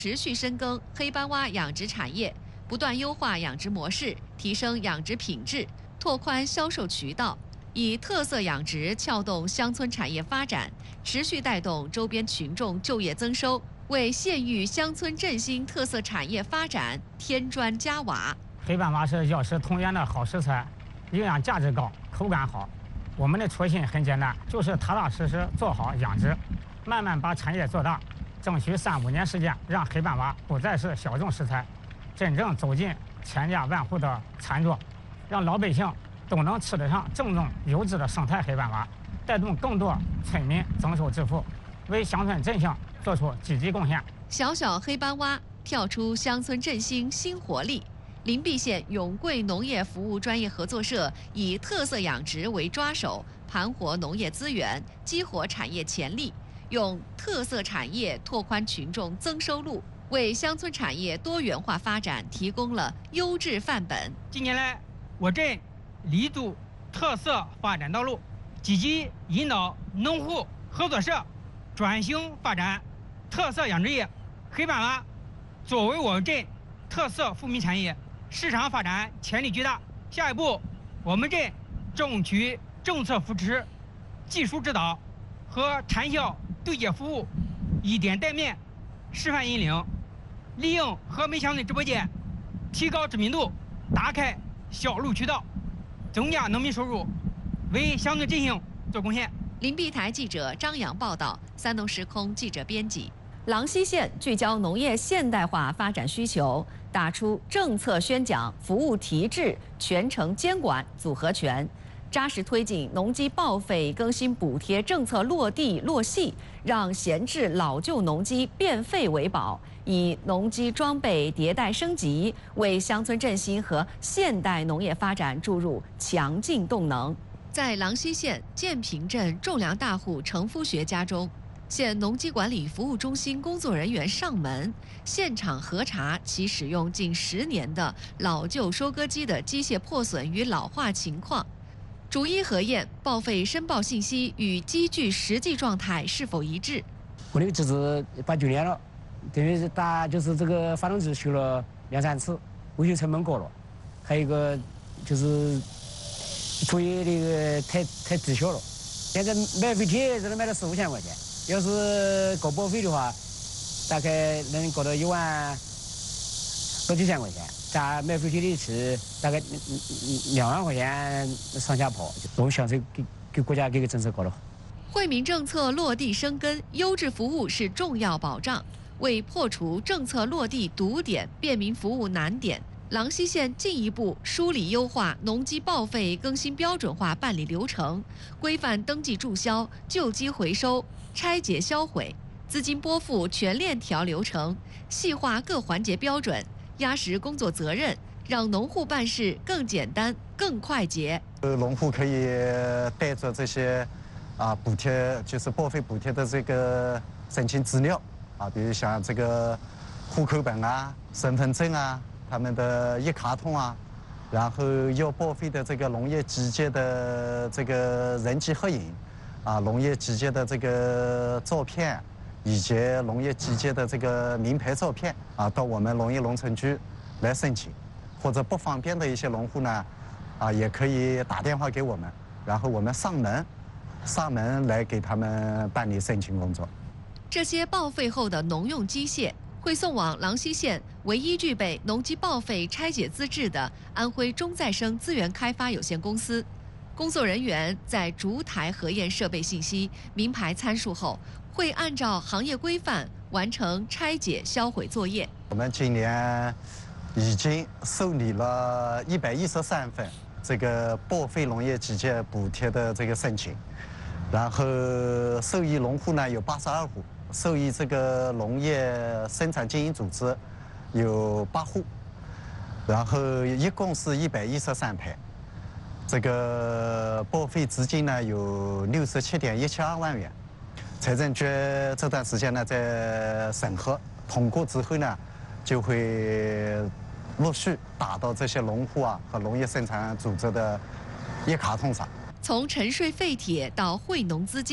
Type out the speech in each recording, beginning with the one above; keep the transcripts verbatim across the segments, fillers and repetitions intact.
持续深耕黑斑蛙养殖产业，不断优化养殖模式，提升养殖品质，拓宽销售渠道，以特色养殖撬动乡村产业发展，持续带动周边群众就业增收，为县域乡村振兴特色产业发展添砖加瓦。 黑斑蛙是药食同源的好食材，营养价值高，口感好。我们的初心很简单，就是踏踏实实做好养殖，慢慢把产业做大。 争取三五年时间，让黑斑蛙不再是小众食材，真正走进千家万户的餐桌，让老百姓都能吃得上正宗优质的生态黑斑蛙，带动更多村民增收致富，为乡村振兴做出积极贡献。 小小黑斑蛙跳出乡村振兴新活力。临碧县永贵农业服务专业合作社以特色养殖为抓手，盘活农业资源，激活产业潜力。 用特色产业拓宽群众增收路，为乡村产业多元化发展提供了优质范本。 近年来，我镇立足特色发展道路，积极引导农户合作社转型发展特色养殖业。黑斑蛙作为我镇特色富民产业，市场发展潜力巨大。下一步，我们镇争取政策扶持、技术指导和产销 对接服务，以点带面，示范引领，利用和美乡村直播间，提高知名度，打开销路渠道，增加农民收入，为乡村振兴做贡献。 临碧台记者张扬报道，山东时空记者编辑。郎溪县聚焦农业现代化发展需求，打出政策宣讲、服务提质、全程监管组合拳。 扎实推进农机报废更新补贴政策落地落细，让闲置老旧农机变废为宝，以农机装备迭代升级，为乡村振兴和现代农业发展注入强劲动能。在郎溪县建平镇种粮大户程夫学家中，县农机管理服务中心工作人员上门现场核查其使用近十年的老旧收割机的机械破损与老化情况。 逐一核验报废申报信息与机具实际状态是否一致。 我那个机子八九年了，等于是打就是这个发动机修了两三次，维修成本高了，还有一个就是作业那个太太低效了。现在买废铁只能买到四五千块钱，要是搞报废的话，大概能搞到一万多几千块钱。 加买废铁的是大概两万块钱上下跑，我们想着给给国家给个政策搞得好。 惠民政策落地生根，优质服务是重要保障。为破除政策落地堵点、便民服务难点，郎溪县进一步梳理优化农机报废更新标准化办理流程，规范登记注销、旧机回收、拆解销毁、资金拨付全链条流程，细化各环节标准。 压实工作责任，让农户办事更简单、更快捷。 呃，农户可以带着这些啊补贴，就是报废补贴的这个申请资料啊，比如像这个户口本啊、身份证啊、他们的一卡通啊，然后要报废的这个农业机械的这个人机合影啊，农业机械的这个照片。 以及农业机械的这个名牌照片啊，到我们农业农村局来申请，或者不方便的一些农户呢，啊，也可以打电话给我们，然后我们上门，上门来给他们办理申请工作。 这些报废后的农用机械会送往郎溪县唯一具备农机报废拆解资质的安徽中再生资源开发有限公司。 工作人员在逐台核验设备信息、名牌参数后，会按照行业规范完成拆解销毁作业。 我们今年已经受理了一百一十三份这个报废农业机械补贴的这个申请，然后受益农户呢有八十二户，受益这个农业生产经营组织有八户，然后一共是一百一十三台。 这个报废资金呢有六十七点一七二万元，财政局这段时间呢在审核通过之后呢，就会陆续打到这些农户啊和农业生产组织的一卡通上。 从沉睡废铁到惠农资金，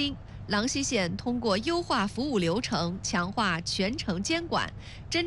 郎溪县通过优化服务流程，强化全程监管，真。